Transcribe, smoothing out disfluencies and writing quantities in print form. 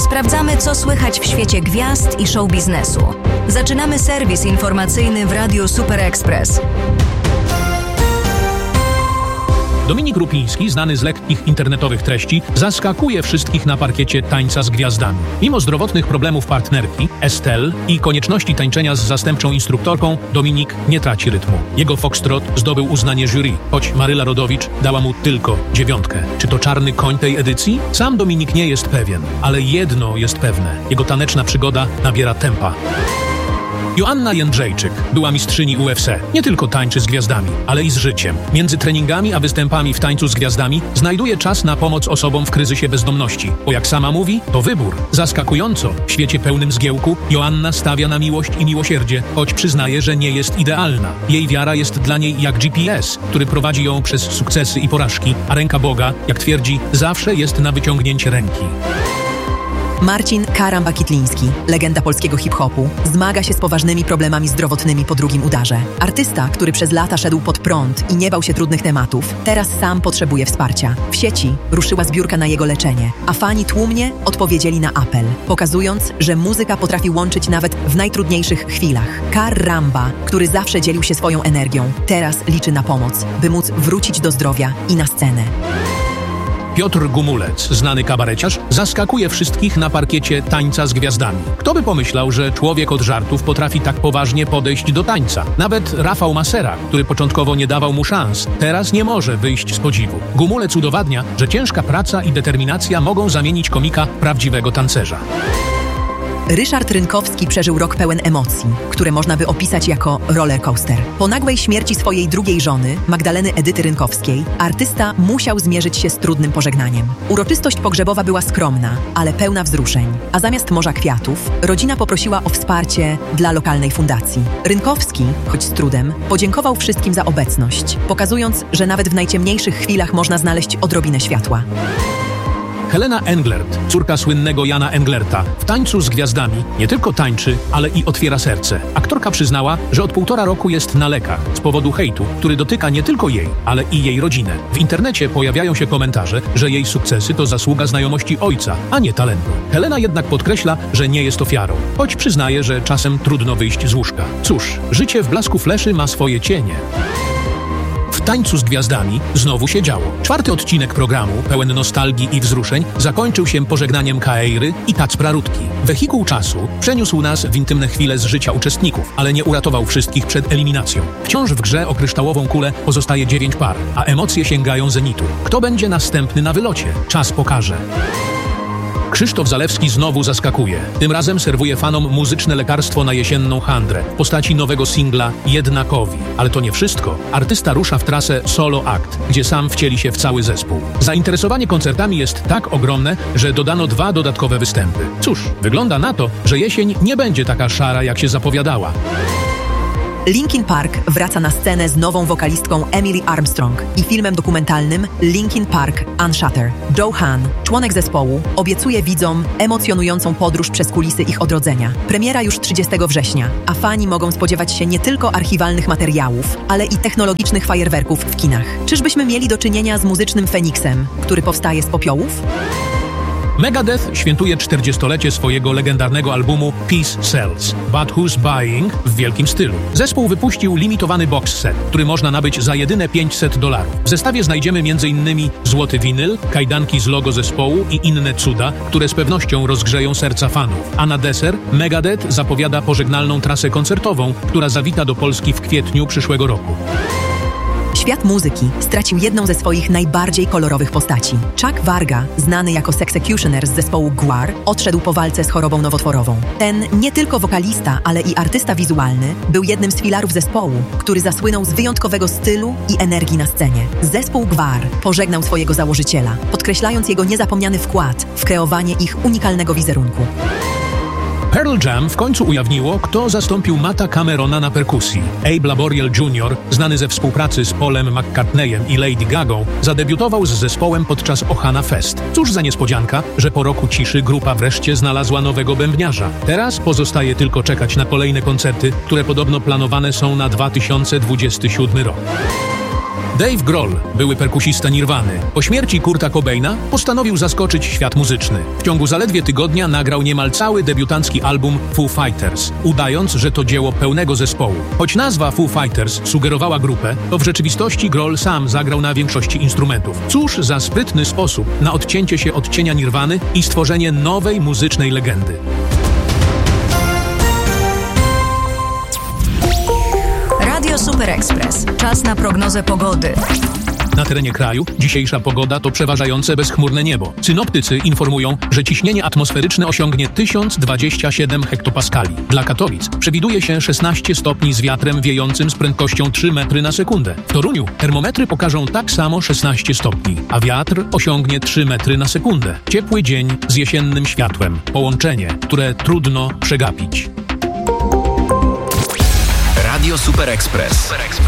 Sprawdzamy, co słychać w świecie gwiazd i show biznesu. Zaczynamy serwis informacyjny w Radiu Super Express. Dominik Rupiński, znany z lekkich internetowych treści, zaskakuje wszystkich na parkiecie Tańca z Gwiazdami. Mimo zdrowotnych problemów partnerki, Estelle, i konieczności tańczenia z zastępczą instruktorką, Dominik nie traci rytmu. Jego foxtrot zdobył uznanie jury, choć Maryla Rodowicz dała mu tylko 9. Czy to czarny koń tej edycji? Sam Dominik nie jest pewien, ale jedno jest pewne. Jego taneczna przygoda nabiera tempa. Joanna Jędrzejczyk była mistrzyni UFC. Nie tylko tańczy z gwiazdami, ale i z życiem. Między treningami a występami w Tańcu z Gwiazdami znajduje czas na pomoc osobom w kryzysie bezdomności. Bo jak sama mówi, to wybór. Zaskakująco, w świecie pełnym zgiełku, Joanna stawia na miłość i miłosierdzie, choć przyznaje, że nie jest idealna. Jej wiara jest dla niej jak GPS, który prowadzi ją przez sukcesy i porażki, a ręka Boga, jak twierdzi, zawsze jest na wyciągnięcie ręki. Marcin Karamba-Kitliński, legenda polskiego hip-hopu, zmaga się z poważnymi problemami zdrowotnymi po drugim udarze. Artysta, który przez lata szedł pod prąd i nie bał się trudnych tematów, teraz sam potrzebuje wsparcia. W sieci ruszyła zbiórka na jego leczenie, a fani tłumnie odpowiedzieli na apel, pokazując, że muzyka potrafi łączyć nawet w najtrudniejszych chwilach. Karamba, który zawsze dzielił się swoją energią, teraz liczy na pomoc, by móc wrócić do zdrowia i na scenę. Piotr Gumulec, znany kabareciarz, zaskakuje wszystkich na parkiecie Tańca z Gwiazdami. Kto by pomyślał, że człowiek od żartów potrafi tak poważnie podejść do tańca? Nawet Rafał Masera, który początkowo nie dawał mu szans, teraz nie może wyjść z podziwu. Gumulec udowadnia, że ciężka praca i determinacja mogą zamienić komika w prawdziwego tancerza. Ryszard Rynkowski przeżył rok pełen emocji, które można by opisać jako rollercoaster. Po nagłej śmierci swojej drugiej żony, Magdaleny Edyty Rynkowskiej, artysta musiał zmierzyć się z trudnym pożegnaniem. Uroczystość pogrzebowa była skromna, ale pełna wzruszeń. A zamiast morza kwiatów, rodzina poprosiła o wsparcie dla lokalnej fundacji. Rynkowski, choć z trudem, podziękował wszystkim za obecność, pokazując, że nawet w najciemniejszych chwilach można znaleźć odrobinę światła. Helena Englert, córka słynnego Jana Englerta, w Tańcu z Gwiazdami nie tylko tańczy, ale i otwiera serce. Aktorka przyznała, że od 1,5 roku jest na lekach z powodu hejtu, który dotyka nie tylko jej, ale i jej rodzinę. W internecie pojawiają się komentarze, że jej sukcesy to zasługa znajomości ojca, a nie talentu. Helena jednak podkreśla, że nie jest ofiarą, choć przyznaje, że czasem trudno wyjść z łóżka. Cóż, życie w blasku fleszy ma swoje cienie. W Tańcu z Gwiazdami znowu się działo. 4. odcinek programu, pełen nostalgii i wzruszeń, zakończył się pożegnaniem Kaeiry i Kacpra Rutki. Wehikuł czasu przeniósł nas w intymne chwile z życia uczestników, ale nie uratował wszystkich przed eliminacją. Wciąż w grze o kryształową kulę pozostaje 9 par, a emocje sięgają zenitu. Kto będzie następny na wylocie? Czas pokaże. Krzysztof Zalewski znowu zaskakuje. Tym razem serwuje fanom muzyczne lekarstwo na jesienną handrę w postaci nowego singla Jednakowi. Ale to nie wszystko. Artysta rusza w trasę Solo Act, gdzie sam wcieli się w cały zespół. Zainteresowanie koncertami jest tak ogromne, że dodano 2 dodatkowe występy. Cóż, wygląda na to, że jesień nie będzie taka szara, jak się zapowiadała. Linkin Park wraca na scenę z nową wokalistką Emily Armstrong i filmem dokumentalnym Linkin Park Unshattered. Joe Hahn, członek zespołu, obiecuje widzom emocjonującą podróż przez kulisy ich odrodzenia. Premiera już 30 września, a fani mogą spodziewać się nie tylko archiwalnych materiałów, ale i technologicznych fajerwerków w kinach. Czyżbyśmy mieli do czynienia z muzycznym Feniksem, który powstaje z popiołów? Megadeth świętuje 40-lecie swojego legendarnego albumu Peace Sells, But Who's Buying w wielkim stylu. Zespół wypuścił limitowany box set, który można nabyć za jedyne $500. W zestawie znajdziemy m.in. złoty winyl, kajdanki z logo zespołu i inne cuda, które z pewnością rozgrzeją serca fanów. A na deser Megadeth zapowiada pożegnalną trasę koncertową, która zawita do Polski w kwietniu przyszłego roku. Świat muzyki stracił jedną ze swoich najbardziej kolorowych postaci. Chuck Varga, znany jako Sexecutioner z zespołu Gwar, odszedł po walce z chorobą nowotworową. Ten nie tylko wokalista, ale i artysta wizualny był jednym z filarów zespołu, który zasłynął z wyjątkowego stylu i energii na scenie. Zespół Gwar pożegnał swojego założyciela, podkreślając jego niezapomniany wkład w kreowanie ich unikalnego wizerunku. Pearl Jam w końcu ujawniło, kto zastąpił Matta Camerona na perkusji. Abe Laboriel Jr., znany ze współpracy z Paulem McCartneyem i Lady Gagą, zadebiutował z zespołem podczas Ohana Fest. Cóż za niespodzianka, że po roku ciszy grupa wreszcie znalazła nowego bębniarza. Teraz pozostaje tylko czekać na kolejne koncerty, które podobno planowane są na 2027 rok. Dave Grohl, były perkusista Nirwany, po śmierci Kurta Cobaina postanowił zaskoczyć świat muzyczny. W ciągu zaledwie tygodnia nagrał niemal cały debiutancki album Foo Fighters, udając, że to dzieło pełnego zespołu. Choć nazwa Foo Fighters sugerowała grupę, to w rzeczywistości Grohl sam zagrał na większości instrumentów. Cóż za sprytny sposób na odcięcie się od cienia Nirwany i stworzenie nowej muzycznej legendy. Radio Super Express. Czas na prognozę pogody. Na terenie kraju dzisiejsza pogoda to przeważające bezchmurne niebo. Synoptycy informują, że ciśnienie atmosferyczne osiągnie 1027 hektopaskali. Dla Katowic przewiduje się 16 stopni z wiatrem wiejącym z prędkością 3 metry na sekundę. W Toruniu termometry pokażą tak samo 16 stopni, a wiatr osiągnie 3 metry na sekundę. Ciepły dzień z jesiennym światłem. Połączenie, które trudno przegapić. Radio Super Express.